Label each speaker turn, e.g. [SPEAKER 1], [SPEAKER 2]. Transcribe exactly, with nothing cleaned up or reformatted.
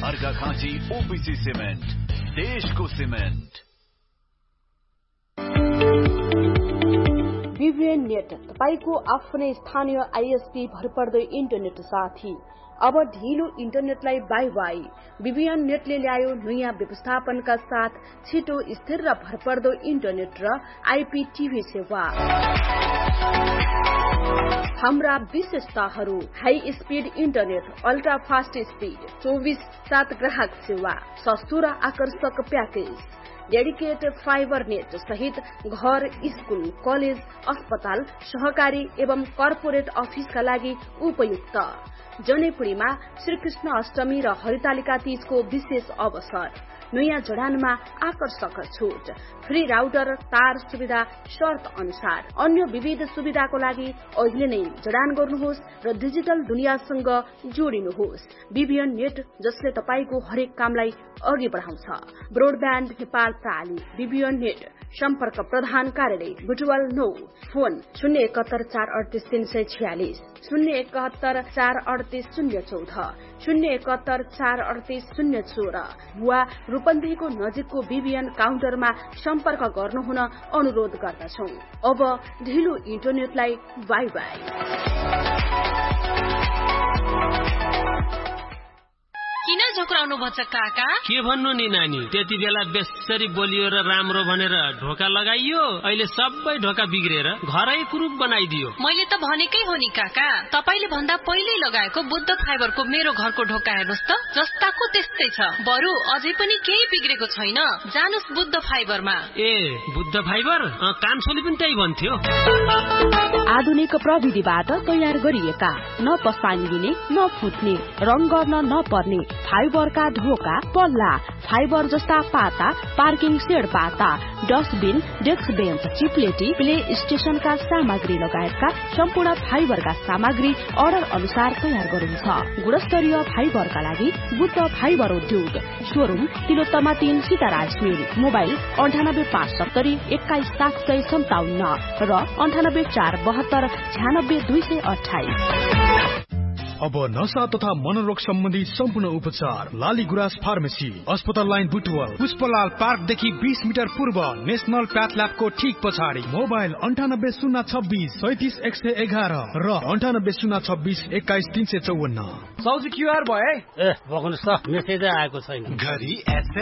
[SPEAKER 1] Arghakhanchi OPC cement, देशको cement.
[SPEAKER 2] BBN net, तपाईको आफ्नै स्थानीय आईएसपी भरपर्दो इन्टरनेट साथी। अब ढिलो इन्टरनेटलाई बाई बाई। बीबीएन नेटले ल्यायो नयाँ व्यवस्थापनका साथ छिटो, स्थिर र भरपर्दो इन्टरनेट र आईपीटीभी सेवा। हाम्रा विशेषताहरू: high speed internet, ultra fast speed, चौबीस सात ग्राहक सेवा, सस्तो र आकर्षक प्याकेज, डेडिकेटेड फाइबर नेट सहित घर, स्कूल, कलेज, अस्पताल, सहकारी एवं कर्पोरेट अफिसका लागि उपयुक्त। जनैपुरीमा श्रीकृष्ण अष्टमी र हरितालिका तीजको विशेष अवसर। नयाँ जडानमा आकर्षक छुट, फ्री राउटर, तार सुविधा शर्त अनुसार। अन्य विविध सुविधाको लागि अहिले नै जडान गर्नुहोस् र डिजिटल दुनियाँसँग जोडिनुहोस्। बीबीएन नेट, जसले तपाईको हरेक कामलाई अघि बढाउँछ। ब्रोडब्यान्ड नेपाल प्रणाली बीबीएन नेट। सम्पर्क प्रधान कार्यालय बुटवल नौ, फोन शून्य एकहत्तर चार अडतिस तीन सय छियालिस, शून्य एकहत्तर चार अडतिस शून्य चौध, शून्य एकहत्तर चार अडतिस शून्य सोह्र वा रूपन्देहीको नजिकको बीबीएन काउन्टरमा सम्पर्क गर्नुहुन अनुरोध गर्दछौं। अब ढिलो इन्टरनेटलाई बाई बाई।
[SPEAKER 3] किन झोक्राउनु भन्छ काका?
[SPEAKER 4] के भन्नु नि नानी, त्यति बेला बेसरी बोलियो र राम्रो भनेर ढोका लगाइयो, अहिले सबै ढोका बिग्रेर घरै कुरूप बनाइदियो।
[SPEAKER 3] मैले त भनेकै हो नि काका, तपाईले भन्दा पहिले लगाएको बुद्ध फाइबरको मेरो घरको ढोका हेर्नुस् त, जस्ताको त्यस्तै छ। बरु अझै पनि केही बिग्रेको छैन। जानुस् बुद्ध फाइबरमा।
[SPEAKER 4] ए बुद्ध फाइबर? कान्छोले पनि त्यही भन्थ्यो।
[SPEAKER 2] आधुनिक प्रविधिबाट तयार गरिएका, न पसानिने न फुट्ने, रङ गर्न नपर्ने फाइबरका ढोका, पल्ला, फाइबर जस्ता पाता, पार्किङ सेड पाता, डस्टबिन, डेस्क बेन्च, चिप्लेटी, प्ले स्टेशनका सामग्री लगायतका सम्पूर्ण फाइबरका सामग्री अर्डर अनुसार तयार गरिन्छ। गुणस्तरीय फाइबरका लागि बुद्ध फाइबर उद्योग, शोरूम तिलोत्तमा तीन सीताराज मिल, मोबाइल अन्ठानब्बे पाँच सत्तरी एक्काइस सात सय सन्ताउन्न र अन्ठानब्बे चार बहत्तर छ्यानब्बे दुई सय अठाइस।
[SPEAKER 5] अब नशा तथा मनोरोग सम्बन्धी सम्पूर्ण उपचार लाली गुराँस फार्मेसी, अस्पताल लाइन बुटवल, पुष्पलाल पार्कदेखि बीस मिटर पूर्व, नेशनल प्याथ ल्याबको ठिक पछाडि। मोबाइल अन्ठानब्बे शून्य छब्बिस सैतिस एक सय एघार र अन्ठानब्बे शून्य छब्बिस एक्काइस तीन सय चौवन्न।
[SPEAKER 6] सौजी क्युआर भयो है?
[SPEAKER 7] ए बग्नुहोस् त, मेसेजै आएको छैन।
[SPEAKER 1] घरी